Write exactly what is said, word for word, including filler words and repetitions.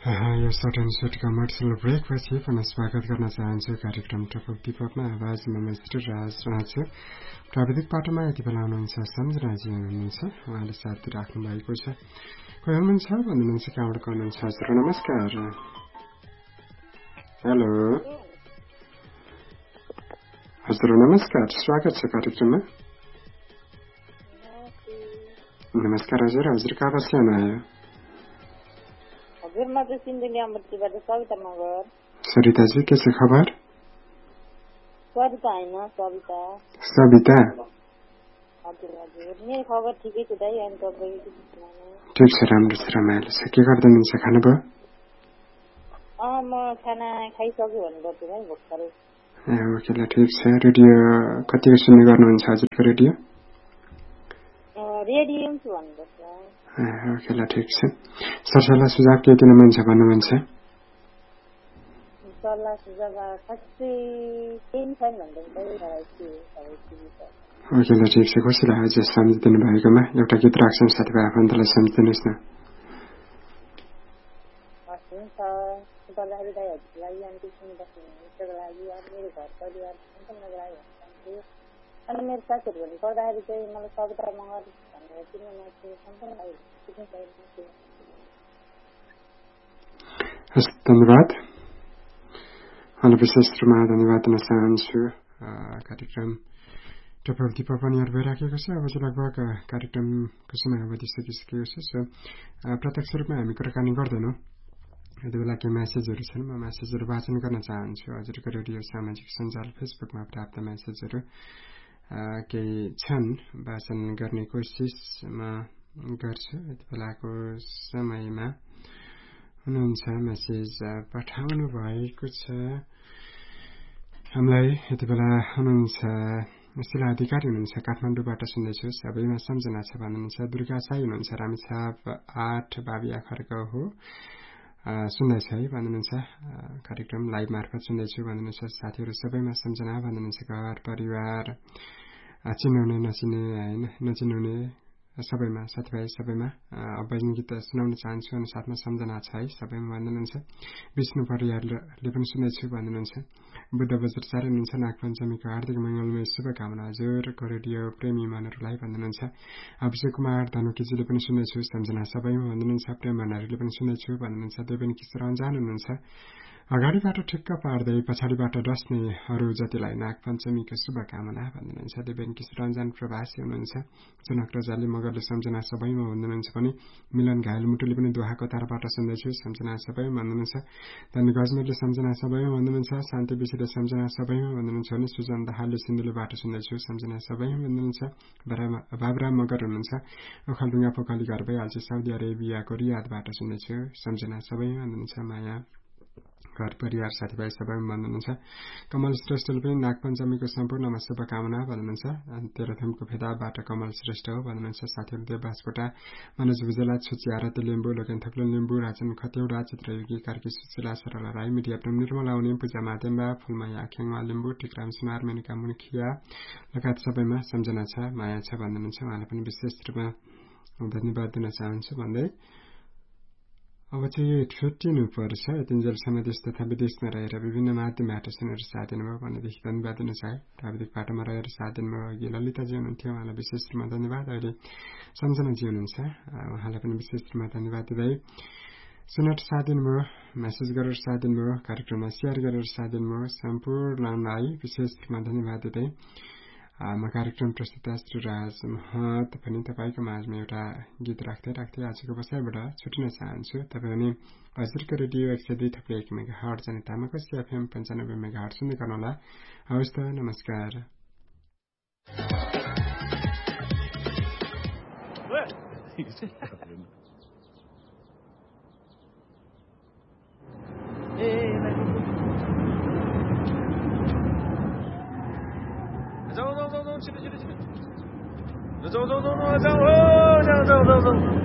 यो short and sweet commercial ब्रेकपछि पुनः स्वागत गर्न चाहन्छु कार्यक्रम टपक दिपकमा आवाजमा मिस्टर राज राज प्राविधिक पाटोमा यति बेला हुनुहुन्छ सम्झनाजी हुनुहुन्छ उहाँले साथ दिइराख्नु भएको छ कोही हुनुहुन्छ भन्नुहुन्छ कहाँबाट गर्नुहुन्छ हजुर नमस्कार हेलो हजुर नमस्कार स्वागत छ कार्यक्रममा नमस्कार हजुर हजुर कहाँबाट आउनुभयो हजुर म चाहिँ सिन्धुलीबाट सविता मगर सरिताजी के छ खबर सविता हैन सविता सविता हजुर हजुर मेरो खबर ठिकै छ दाइ अनि तपाईको ठिक छ राम्रो छ रमाइलो छ के गर्दै हुनुहुन्छ खानुभयो अ म खाना खाइसक्यो भन्नुपर्छ है भर्खरै ए ओके ठिक छ रेडियो कतिको सुन्ने गर्नुहुन्छ हजुरको रेडियो रेडियो छु भन्नुपर्छ ओके ल ठिक छ सरसल्लाह सुझाव के दिन मन छ भन्नुहुन्छ सरसल्लाह सुझाव खासै केही छैन भन्दै ओके ल ठिक छ खुसी लाग्यो सम्झिदिनु भएकोमा एउटा गीत राख्छौँ साथीभाइ आफन्तलाई सम्झिदिनुहोस् न अनि मेरो साथीहरू भन्नु पर्दाखेरि चाहिँ मलाई सविता मगर भनेर चिन्नु नआएको सम्पूर्ण हस् धन्यवाद अनि विशेष रूपमा धन्यवाद दिन चाहन्छु कार्यक्रम टपक दिपक पनि अरू भइराखेको छ अब चाहिँ लगभग कार्यक्रमको समय अवधि सकिसकेको छ सो प्रत्यक्ष रूपमा हामी कुराकानी गर्दैनौँ यति बेला केही म्यासेजहरू छन् म म्यासेजहरू वाचन गर्न चाहन्छु हजुरको रेडियो सामाजिक सञ्जाल फेसबुकमा प्राप्त म्यासेजहरू केही छन् वाचन गर्ने कोसिस म गर्छु यति बेलाको समयमा हुनुहुन्छ म्यासेज पठाउनु भएको छ हामीलाई यति बेला हुनुहुन्छ शिला अधिकारी हुनुहुन्छ काठमाडौँबाट सुन्दैछु सबैमा सम्झना छ भन्नुहुन्छ दुर्गा साई हुनुहुन्छ रामेछाप आठ बाबिया खर्क हो सुन्दैछ है भन्नुहुन्छ कार्यक्रम लाइभ मार्फत सुन्दैछु भन्नुहुन्छ साथीहरू सबैमा सम्झना भन्नुहुन्छ घर परिवार चिनाउने नचिने होइन नचिनाउने सबैमा साथीभाइ सबैमा भजन गीत सुनाउन चाहन्छु अनि साथमा सम्झना छ है सबैमा भन्नुहुन्छ विष्णु परिवारले पनि सुन्दैछु भन्नुहुन्छ बुद्ध बजार चारै हुनुहुन्छ नागपञ्चमीको हार्दिक मङ्गलमय शुभकामना हजुरको रेडियो प्रेमी मनहरूलाई भन्नुहुन्छ अभिषेक कुमार धनुकीजीले पनि सुन्दैछु सम्झना सबैमा भन्नुहुन्छ प्रेम भण्डारीले पनि सुन्दैछु भन्नुहुन्छ देवेनी किशोर अन्जान हुनुहुन्छ अगाडिबाट ठिक्क पार्दै पछाडिबाट डस्ने अरू जतिलाई नागपञ्चमीको शुभकामना भन्नुहुन्छ देवेन किशोर रञ्जन प्रवासी हुनुहुन्छ जनक रजाले मगरले सम्झना सबैमा भन्नुहुन्छ भने मिलन घायल मुटुले पनि दोहाको तारबाट सुन्दैछु सम्झना सबैमा भन्नुहुन्छ धनी गजमेरले सम्झना सबैमा भन्नुहुन्छ शान्ति विषयले सम्झना सबैमा भन्नुहुन्छ भने सुजन दाहालले सिन्धुलीबाट सुन्दैछु सम्झना सबैमा भन्नुहुन्छ बाबरा मगर हुनुहुन्छ ओखलडुङ्गा पोखली घर भइहाल्छ साउदी अरेबियाको रियादबाट सुन्दैछु सम्झना सबैमा भन्नुहुन्छ माया घर परिवार साथीभाइ सबैमा भन्नुहुन्छ कमल श्रेष्ठले पनि नागपञ्चमीको सम्पूर्णमा शुभकामना भन्नुहुन्छ तेह्रथुमको फेदाबाट कमल श्रेष्ठ हो भन्नुहुन्छ साथीहरू देवबास कोटा मनोज भुजेला छुची आरती लिम्बू लोकेन थक्लो लिम्बू राजन खतेौडा चित्रयोगी कार्की सुशीला सरला राई मिडिया प्रेम निर्मला उनी पूजा मातेम्बा फुलमाया आख्याङमा लिम्बू टिकराम सुनार मेनिका मुनिखिया लगायत सबैमा सम्झना छ माया छ भन्नुहुन्छ उहाँलाई पनि विशेष रूपमा धन्यवाद दिन चाहन्छु भन्दै अब चाहिँ छुट्टिनु पर्छ यतिन्जेलसम्म देश तथा विदेशमा रहेर विभिन्न माध्यमबाट सुनेर साथ दिनुभयो भनेदेखि धन्यवाद दिन चाहे प्राविधिक पाटोमा रहेर साथ दिनुभयो अघि ललिताजी हुनुहुन्थ्यो उहाँलाई विशेष रूपमा धन्यवाद अहिले सम्झनाजी हुनुहुन्छ उहाँलाई पनि विशेष रूपमा धन्यवाद दिँदै सुनेर साथ दिनुभयो म्यासेज गरेर साथ दिनुभयो कार्यक्रममा सेयर गरेर साथ दिनुभयो सम्पूर्णलाई विशेष रूपमा धन्यवाद दिँदै म कार्यक्रम प्रस्तुता श्री राज महत पनि तपाईँको माझमा एउटा गीत राख्दै राख्दै आजको बसाइबाट छुट्टिन चाहन्छु तपाईँ भने हजुरको रेडियो एक सय दुई थप्ले एक मेगा हट जाने तामाकस एफएम पन्चानब्बे मेगा हट सुन्दै गर्नुहोला हवस् त नमस्कार 走走走走，去了去了去了，走走走走，走走走走走走。